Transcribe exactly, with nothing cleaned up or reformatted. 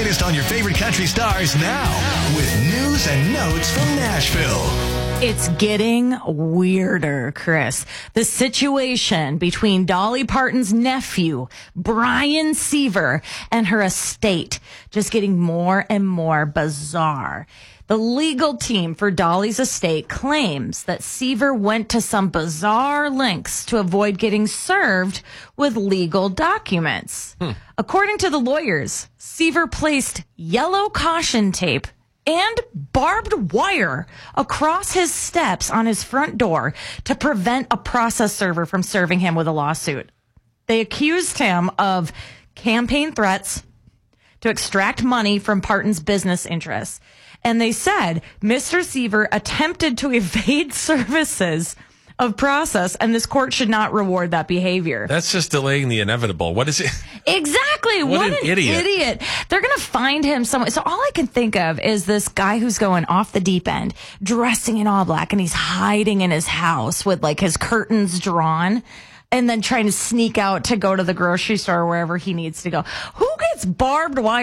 latest on your favorite country stars now with news and notes from Nashville. It's getting weirder, Chris. The situation between Dolly Parton's nephew, Brian Seaver, and her estate just getting more and more bizarre. The legal team for Dolly's estate claims that Seaver went to some bizarre lengths to avoid getting served with legal documents. Hmm. According to the lawyers, Seaver placed yellow caution tape and barbed wire across his steps on his front door to prevent a process server from serving him with a lawsuit. They accused him of campaign threats to extract money from Parton's business interests. And they said Mister Seaver attempted to evade services of process, and this court should not reward that behavior. That's just delaying the inevitable. What is it? Exactly. What, what an, an idiot. idiot. They're going to find him somewhere. So all I can think of is this guy who's going off the deep end, dressing in all black, and he's hiding in his house with like his curtains drawn, and then trying to sneak out to go to the grocery store or wherever he needs to go. Who gets barbed wire